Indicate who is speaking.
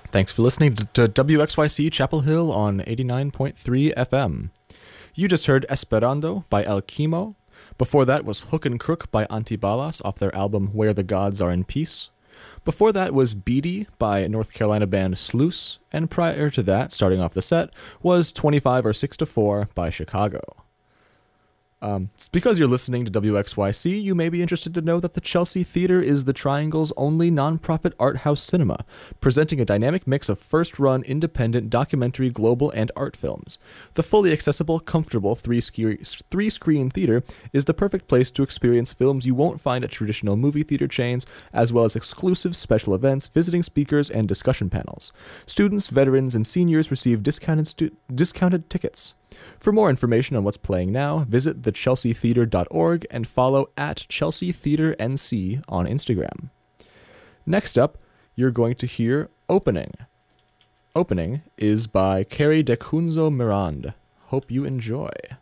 Speaker 1: Thanks for listening to WXYC Chapel Hill on 89.3 FM. You just heard Esperando by El Chemo. Before that was Hook and Crook by Antibalas off their album Where the Gods Are in Peace. Before that was Beady by North Carolina band Sluice. And prior to that, starting off the set, was 25 or 6 to 4 by Chicago. Because you're listening to WXYC, you may be interested to know that the Chelsea Theatre is the Triangle's only nonprofit art house cinema, presenting a dynamic mix of first-run, independent, documentary, global, and art films. The fully accessible, comfortable three-screen theater is the perfect place to experience films you won't find at traditional movie theater chains, as well as exclusive special events, visiting speakers, and discussion panels. Students, veterans, and seniors receive discounted tickets. For more information on what's playing now, visit thechelseatheater.org and follow at Chelsea Theater NC on Instagram. Next up, you're going to hear Opening. Opening is by Carrie de Cunzo Mirand. Hope you enjoy.